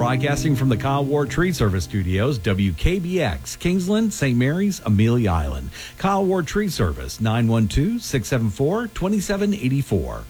Broadcasting from the Kyle Ward Tree Service Studios, WKBX, Kingsland, St. Mary's, Amelia Island. Kyle Ward Tree Service, 912-674-2784.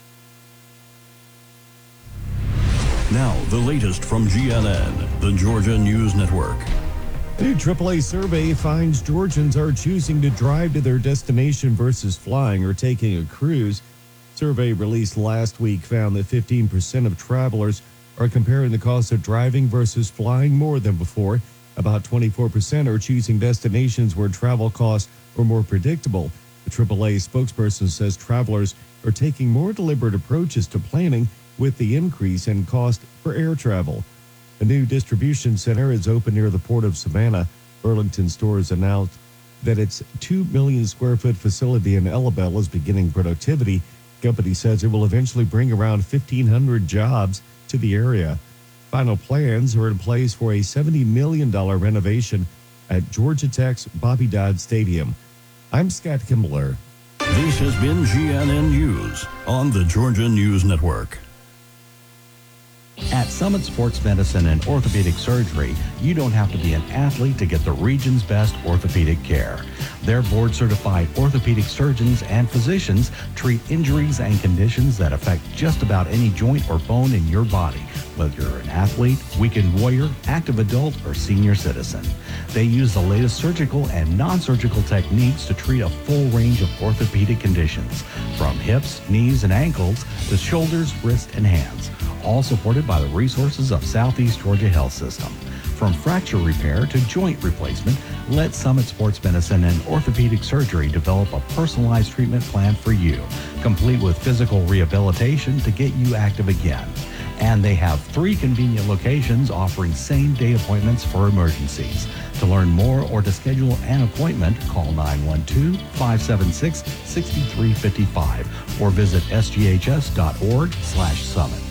Now, the latest from GNN, the Georgia News Network. A new AAA survey finds Georgians are choosing to drive to their destination versus flying or taking a cruise. Survey released last week found that 15% of travelers are comparing the cost of driving versus flying more than before. About 24% are choosing destinations where travel costs are more predictable. The AAA spokesperson says travelers are taking more deliberate approaches to planning with the increase in cost for air travel. A new distribution center is open near the Port of Savannah. Burlington Stores announced that its 2 million square foot facility in Ellabelle is beginning productivity. The company says it will eventually bring around 1,500 jobs to the area. Final plans are in place for a $70 million renovation at Georgia Tech's Bobby Dodd Stadium. I'm Scott Kimbler. This has been GNN News on the Georgia News Network. At Summit Sports Medicine and Orthopedic Surgery, you don't have to be an athlete to get the region's best orthopedic care. Their board-certified orthopedic surgeons and physicians treat injuries and conditions that affect just about any joint or bone in your body, whether you're an athlete, weekend warrior, active adult, or senior citizen. They use the latest surgical and non-surgical techniques to treat a full range of orthopedic conditions, from hips, knees, and ankles to shoulders, wrists, and hands, all supported by the resources of Southeast Georgia Health System. From fracture repair to joint replacement, let Summit Sports Medicine and Orthopedic Surgery develop a personalized treatment plan for you, complete with physical rehabilitation to get you active again. And they have 3 convenient locations offering same-day appointments for emergencies. To learn more or to schedule an appointment, call 912-576-6355 or visit sghs.org/summit.